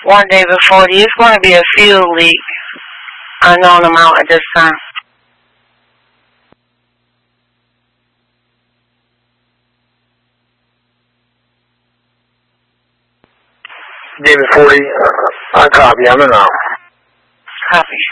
one day before. It's going to be a fuel leak. Unknown amount at this time. David 40, I copy. I'm in now. Copy.